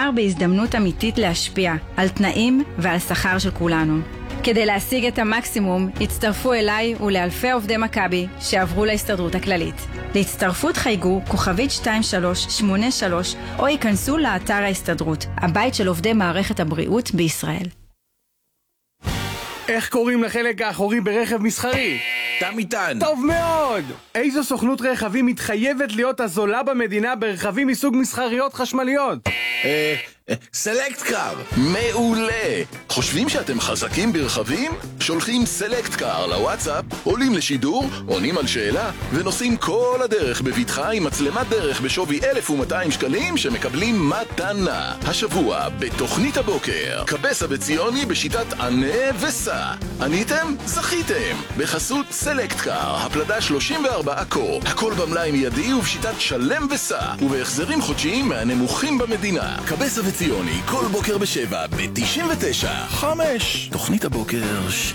מדובר בהזדמנות אמיתית להשפיע על תנאים ועל שכר של כולנו. כדי להשיג את המקסימום, הצטרפו אליי ולאלפי עובדי מכבי שעברו להסתדרות הכללית. להצטרפות חייגו כוכבית 2383 או ייכנסו לאתר ההסתדרות, הבית של עובדי מערכת הבריאות בישראל. איך קוראים לחלק האחורי ברכב מסחרי? תמיטן. טוב מאוד! איזו סוכנות רכבים מתחייבת להיות הזולה במדינה ברכבים מסוג מסחריות חשמליות? סלקט קאר. מעולה. חושבים שאתם חזקים ברכבים? שולחים סלקט קאר לוואטסאפ, עולים לשידור, עונים על שאלה ונוסעים כל הדרך בבטחה עם מצלמת דרך בשווי 1,200 שקלים שמקבלים מתנה. השבוע בתוכנית הבוקר קבסה וציוני בשיטת ענה וסע. עניתם? זכיתם. בחסות סלקט קאר, הפלדה 34 אקו. הכל במלאי מיידי ובשיטת שלם וסע ובהחזרים חודשיים מהנמוכים במדינה. קבסה וציוני כל בוקר ב7 ב-99.5. תוכנית הבוקר של